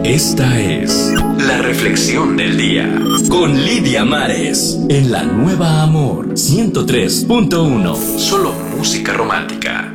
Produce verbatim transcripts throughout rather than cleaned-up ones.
Esta es la reflexión del día con Lidia Mares en la Nueva Amor ciento tres punto uno. Solo música romántica.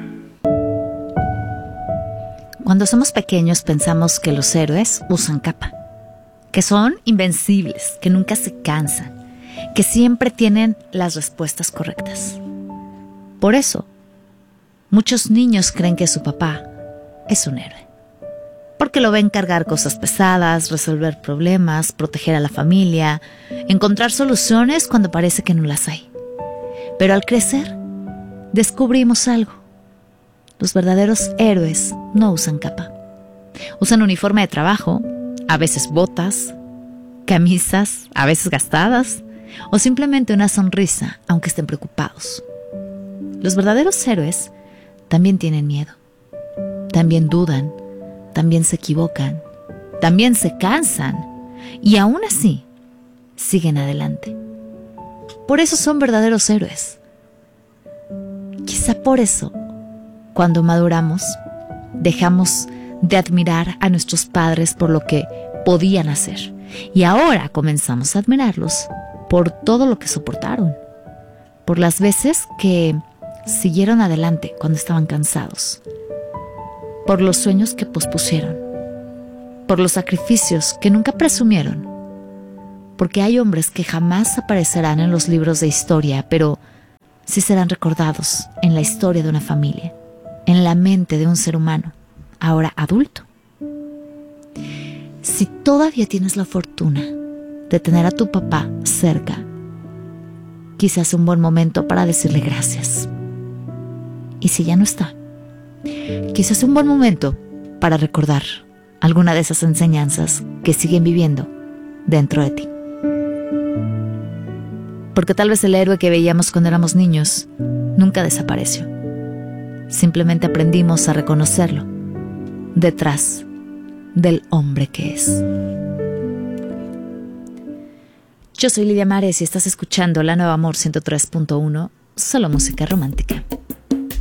Cuando somos pequeños pensamos que los héroes usan capa, que son invencibles, que nunca se cansan, que siempre tienen las respuestas correctas. Por eso, muchos niños creen que su papá es un héroe. Porque lo ven cargar cosas pesadas, resolver problemas, proteger a la familia, encontrar soluciones cuando parece que no las hay. Pero al crecer, descubrimos algo. Los verdaderos héroes no usan capa. Usan uniforme de trabajo, a veces botas, camisas, a veces gastadas, o simplemente una sonrisa, aunque estén preocupados. Los verdaderos héroes también tienen miedo, también dudan, también se equivocan, también se cansan y aún así siguen adelante. Por eso son verdaderos héroes. Quizá por eso, cuando maduramos, dejamos de admirar a nuestros padres por lo que podían hacer y ahora comenzamos a admirarlos por todo lo que soportaron, por las veces que siguieron adelante cuando estaban cansados, por los sueños que pospusieron, por los sacrificios que nunca presumieron, porque hay hombres que jamás aparecerán en los libros de historia, pero sí serán recordados en la historia de una familia, en la mente de un ser humano, ahora adulto. Si todavía tienes la fortuna de tener a tu papá cerca, quizás es un buen momento para decirle gracias. Y si ya no está, quizás es un buen momento para recordar alguna de esas enseñanzas que siguen viviendo dentro de ti. Porque tal vez el héroe que veíamos cuando éramos niños nunca desapareció. Simplemente aprendimos a reconocerlo detrás del hombre que es. Yo soy Lidia Mares y estás escuchando La Nueva Amor ciento tres punto uno, solo música romántica.